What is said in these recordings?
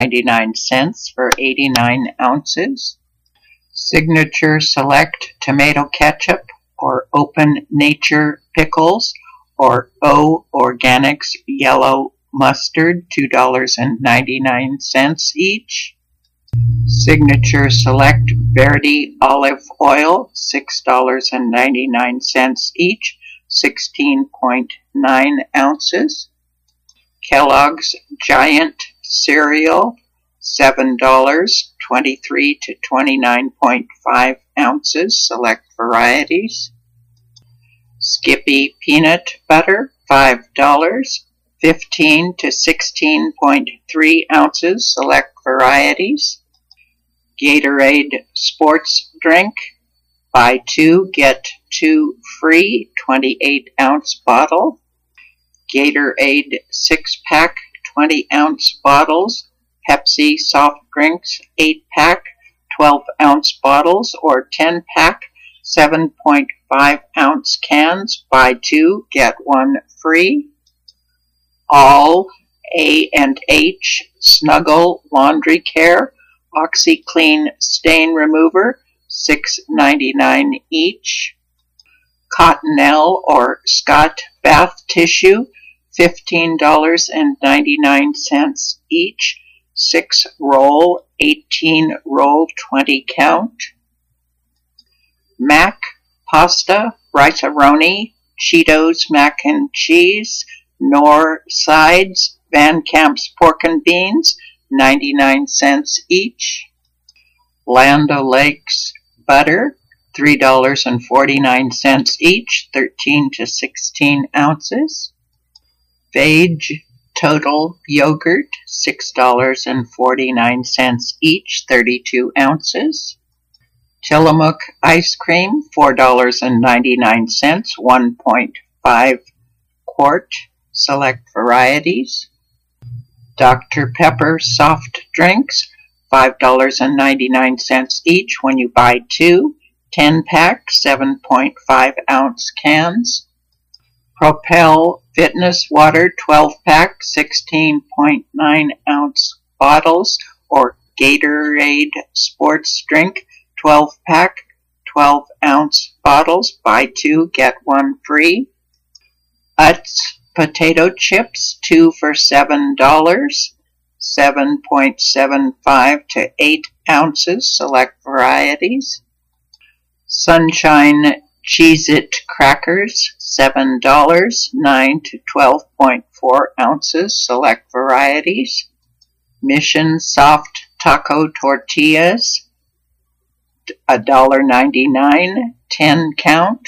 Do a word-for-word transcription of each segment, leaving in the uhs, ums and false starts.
ninety-nine cents for eighty-nine ounces. Signature Select Tomato Ketchup or Open Nature Pickles or O Organics Yellow Mustard, two dollars and ninety-nine cents each. Signature Select Verde Olive Oil, six dollars and ninety-nine cents each, sixteen point nine ounces. Kellogg's Giant Cereal, seven dollars, twenty-three to twenty-nine point five ounces, select varieties. Skippy Peanut Butter, five dollars, fifteen to sixteen point three ounces, select varieties. Gatorade Sports Drink, buy two, get two free, twenty-eight ounce bottle. Gatorade six pack, twenty ounce bottles. Pepsi Soft Drinks eight pack, twelve ounce bottles or ten pack, seven point five ounce cans, buy two, get one free. All A and H Snuggle Laundry Care OxiClean Stain Remover, six ninety-nine each. Cottonelle or Scott Bath Tissue, fifteen dollars and ninety-nine cents each. six roll, eighteen roll, twenty count. Mac Pasta, Rice-A-Roni, Cheetos Mac and Cheese, Knorr Sides, Van Camp's Pork and Beans, ninety-nine cents each. Land O'Lakes Butter, three dollars and forty-nine cents each, thirteen to sixteen ounces. Vage Total Yogurt, six dollars and forty-nine cents each, thirty-two ounces. Tillamook Ice Cream, four dollars and ninety-nine cents, one point five quart, select varieties. Doctor Pepper Soft Drinks, five dollars and ninety-nine cents each when you buy two, ten pack, seven point five ounce cans. Propel Fitness Water twelve pack, sixteen point nine ounce bottles, or Gatorade Sports Drink twelve pack, twelve ounce bottles, buy two, get one free. Utz Potato Chips, two for seven dollars, seven point seven five to eight ounces, select varieties. Sunshine Cheez-It Crackers, seven dollars, nine to twelve point four ounces, select varieties. Mission Soft Taco Tortillas, one dollar and ninety-nine cents, ten count.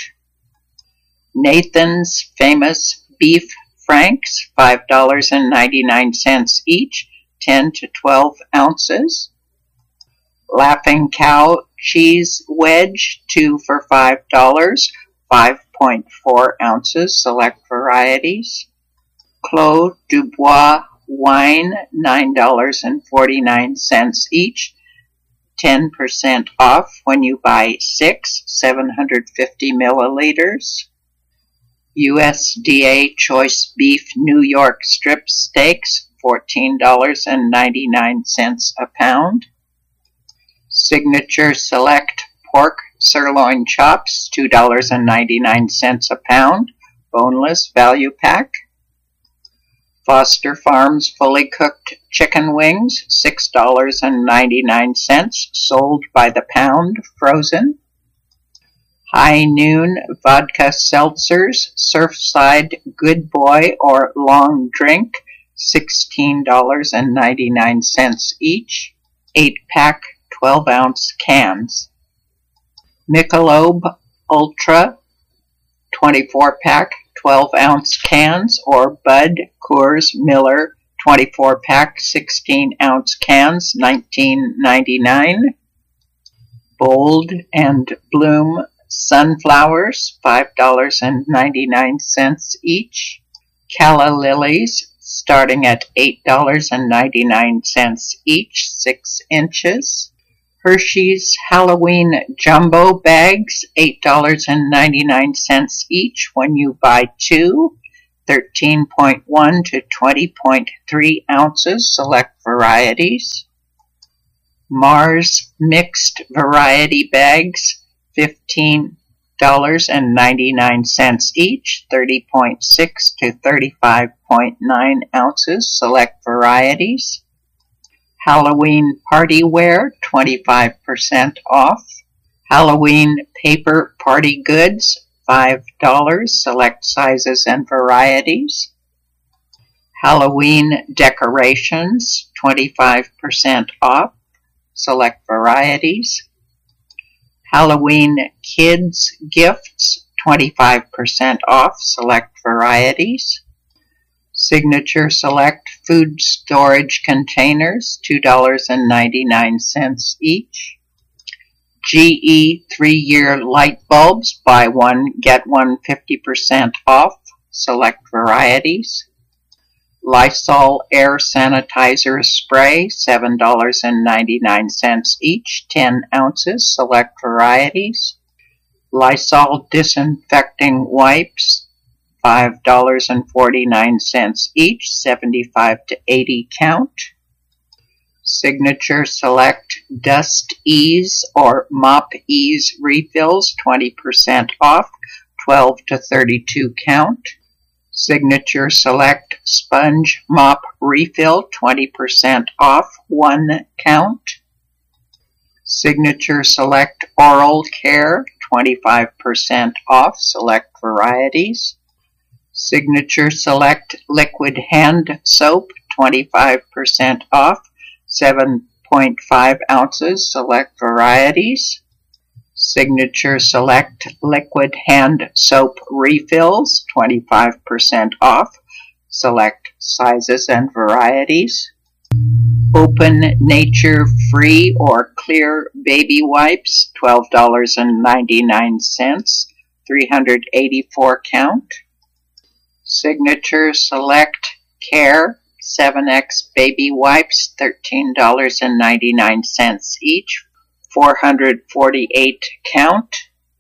Nathan's Famous Beef Franks, five dollars and ninety-nine cents each, ten to twelve ounces. Laughing Cow Cheese Wedge, two for five dollars, five point four ounces, select varieties. Clos du Bois Wine, nine dollars and forty-nine cents each, ten percent off when you buy six, seven hundred fifty milliliters. U S D A Choice Beef New York Strip Steaks, fourteen dollars and ninety-nine cents a pound. Signature Select Pork Sirloin Chops, two dollars and ninety-nine cents a pound, boneless value pack. Foster Farms Fully Cooked Chicken Wings, six dollars and ninety-nine cents, sold by the pound, frozen. High Noon Vodka Seltzers, Surfside Good Boy or Long Drink, sixteen dollars and ninety-nine cents each, eight pack, twelve ounce cans. Michelob Ultra, twenty-four pack, twelve ounce cans, or Bud Coors Miller, twenty-four pack, sixteen ounce cans, nineteen ninety-nine. Bold and Bloom Sunflowers, five dollars and ninety-nine cents each. Calla Lilies, starting at eight dollars and ninety-nine cents each, six inches. Hershey's Halloween Jumbo Bags, eight dollars and ninety-nine cents each when you buy two, thirteen point one to twenty point three ounces, select varieties. Mars mixed variety bags, fifteen dollars and ninety-nine cents each, thirty point six to thirty-five point nine ounces, select varieties. Halloween party wear, twenty-five percent off. Halloween paper party goods, five dollars, select sizes and varieties. Halloween decorations, twenty-five percent off, select varieties. Halloween kids gifts, twenty-five percent off, select varieties. Signature Select food storage containers, two dollars and ninety-nine cents each. G E three-year light bulbs, buy one, get one fifty percent off, select varieties. Lysol air sanitizer spray, seven dollars and ninety-nine cents each, ten ounces, select varieties. Lysol disinfecting wipes, five dollars and forty-nine cents each, seventy-five to eighty count. Signature Select Dust Ease or Mop Ease refills, twenty percent off, twelve to thirty-two count. Signature Select Sponge Mop Refill, twenty percent off, one count. Signature Select Oral Care, twenty-five percent off, select varieties. Signature Select Liquid Hand Soap, twenty-five percent off, seven point five ounces, select varieties. Signature Select Liquid Hand Soap Refills, twenty-five percent off, select sizes and varieties. Open Nature Free or Clear Baby Wipes, twelve dollars and ninety-nine cents, three hundred eighty-four count. Signature Select Care seven X Baby Wipes, thirteen dollars and ninety-nine cents each, four hundred forty-eight count.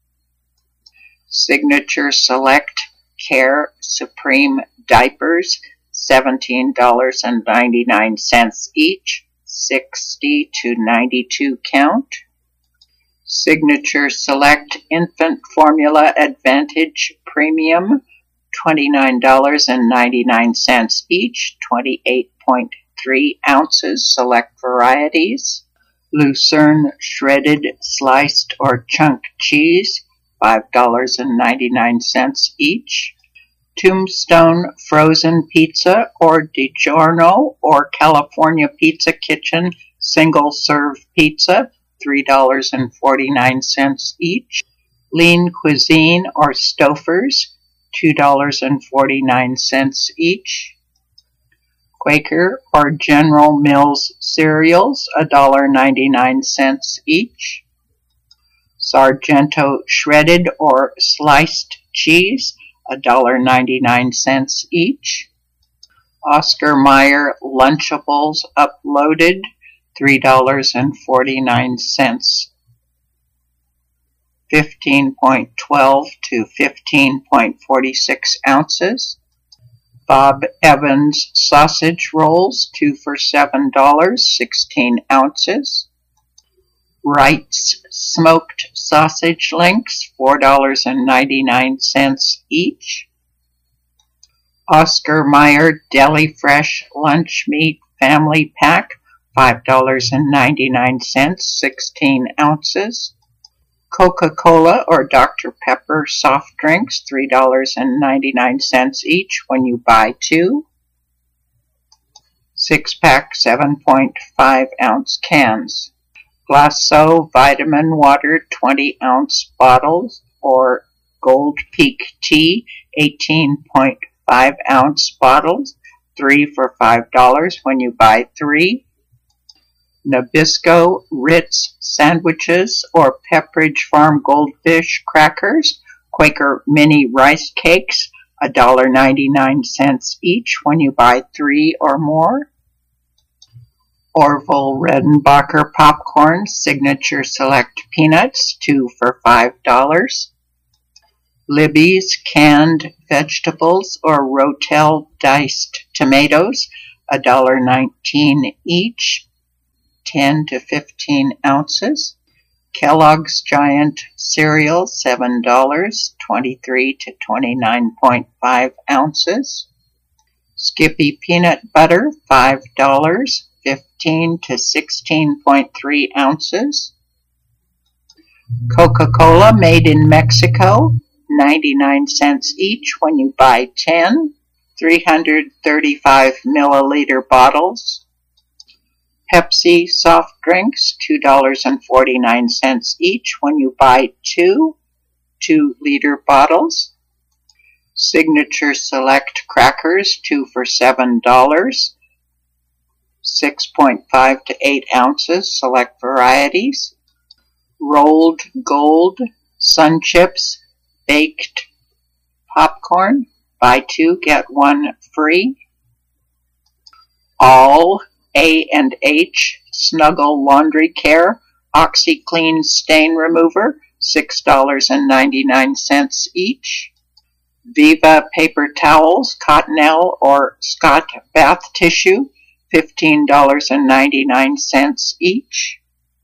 Signature Select Care Supreme Diapers, seventeen dollars and ninety-nine cents each, sixty to ninety-two count. Signature Select Infant Formula Advantage Premium, twenty-nine dollars and ninety-nine cents each, twenty-eight point three ounces, select varieties. Lucerne Shredded Sliced or Chunk Cheese, five dollars and ninety-nine cents each. Tombstone Frozen Pizza or DiGiorno or California Pizza Kitchen Single Serve Pizza, three dollars and forty-nine cents each. Lean Cuisine or Stouffer's, two dollars and forty-nine cents each. Quaker or General Mills cereals, one dollar and ninety-nine cents each. Sargento Shredded or Sliced Cheese, one dollar and ninety-nine cents each. Oscar Mayer Lunchables Uploaded, three dollars and forty-nine cents. fifteen point one two to fifteen point four six ounces. Bob Evans Sausage Rolls, two for seven dollars, sixteen ounces. Wright's Smoked Sausage Links, four dollars and ninety-nine cents each. Oscar Mayer Deli Fresh Lunch Meat Family Pack, five dollars and ninety-nine cents, sixteen ounces. Coca-Cola or Doctor Pepper soft drinks, three dollars and ninety-nine cents each when you buy two. Six-pack seven point five ounce cans. Glasso Vitamin Water twenty ounce bottles or Gold Peak Tea eighteen point five ounce bottles, three for five dollars when you buy three. Nabisco Ritz sandwiches or Pepperidge Farm Goldfish crackers, Quaker mini rice cakes, one dollar and ninety-nine cents each when you buy three or more. Orville Redenbacher popcorn signature select peanuts, two for five dollars. Libby's canned vegetables or Rotel diced tomatoes, one dollar nineteen each, ten to fifteen ounces. Kellogg's Giant cereal, seven dollars, twenty-three to twenty-nine point five ounces. Skippy peanut butter, five dollars, fifteen to sixteen point three ounces. Coca-Cola made in Mexico, ninety-nine cents each when you buy ten, three hundred thirty-five milliliter bottles. Pepsi soft drinks, two dollars and forty-nine cents each when you buy two two liter bottles. Signature Select crackers, two for seven dollars, six point five to eight ounces, select varieties. Rolled Gold Sun Chips baked popcorn, buy two, get one free. All A and H Snuggle Laundry Care OxyClean Stain Remover, six dollars and ninety-nine cents each. Viva paper towels, Cottonelle or Scott bath tissue, fifteen dollars and ninety-nine cents each.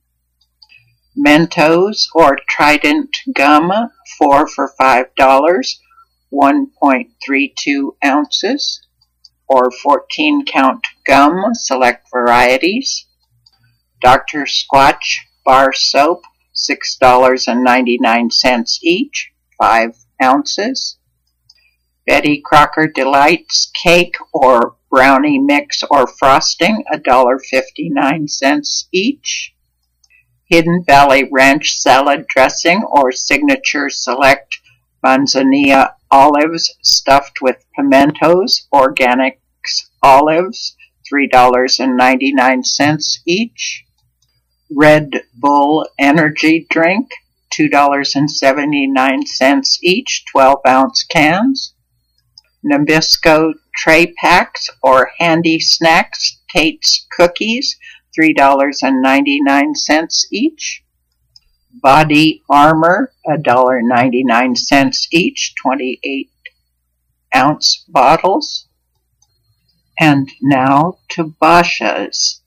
Mentos or Trident gum, four for five dollars, one point three two ounces, or fourteen count gum, select varieties. Doctor Squatch bar soap, six dollars and ninety-nine cents each, five ounces. Betty Crocker Delights cake or brownie mix or frosting, one dollar and fifty-nine cents each. Hidden Valley Ranch salad dressing or Signature Select manzanilla olives stuffed with pimentos, organics olives, three dollars and ninety-nine cents each. Red Bull energy drink, two dollars and seventy-nine cents each, twelve ounce cans. Nabisco tray packs or handy snacks, Tate's cookies, three dollars and ninety-nine cents each. Body Armor, one dollar and ninety-nine cents each, twenty-eight ounce bottles. And now to Basha's.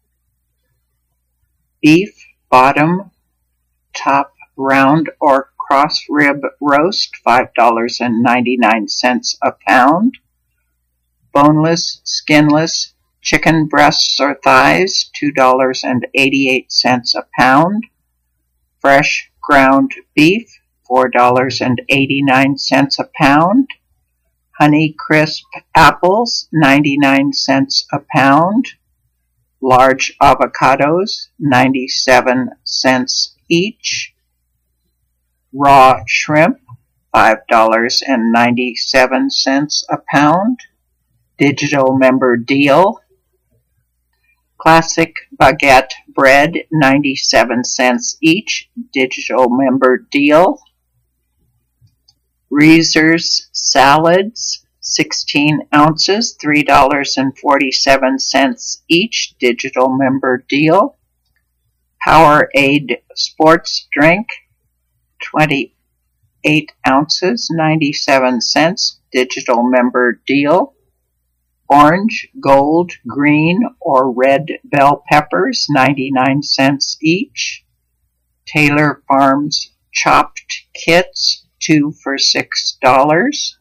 Beef bottom, top round or cross rib roast, five dollars and ninety-nine cents a pound. Boneless, skinless chicken breasts or thighs, two dollars and eighty-eight cents a pound. Fresh ground beef, four dollars and eighty-nine cents a pound. Honey Crisp apples, ninety-nine cents a pound. Large avocados, ninety-seven cents each. Raw shrimp, five dollars and ninety-seven cents a pound. Digital member deal. Classic baguette bread, ninety-seven cents each, digital member deal. Reese's salads, sixteen ounces, three dollars and forty-seven cents each, digital member deal. Powerade sports drink, twenty-eight ounces, ninety-seven cents, digital member deal. Orange, gold, green, or red bell peppers, ninety-nine cents each. Taylor Farms chopped kits, two for six dollars.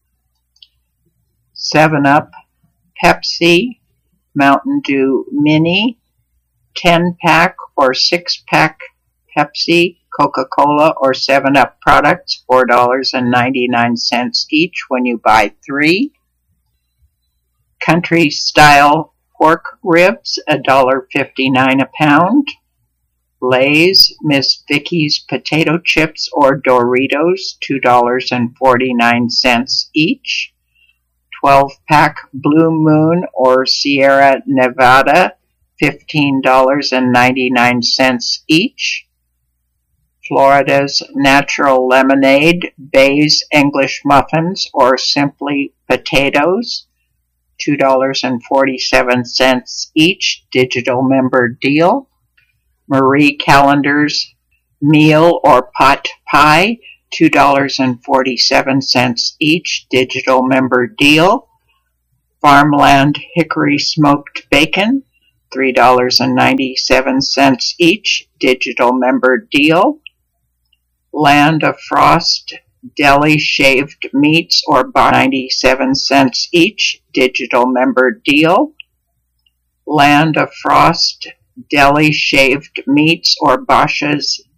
seven up, Pepsi, Mountain Dew Mini, ten pack or six pack Pepsi, Coca-Cola, or seven up products, four dollars and ninety-nine cents each when you buy three. Country Style pork ribs, one dollar and fifty-nine cents a pound. Lay's Miss Vickie's potato chips or Doritos, two dollars and forty-nine cents each. twelve pack Blue Moon or Sierra Nevada, fifteen dollars and ninety-nine cents each. Florida's Natural Lemonade, Bay's English Muffins or Simply Potatoes, two dollars and forty-seven cents each, digital member deal. Marie Callender's Meal or Pot Pie, two dollars and forty-seven cents each, digital member deal. Farmland Hickory Smoked Bacon, three dollars and ninety-seven cents each, digital member deal. Land of Frost Deli Shaved Meats or ninety-seven cents each, digital member deal. Land of Frost Deli Shaved Meats or Bosch's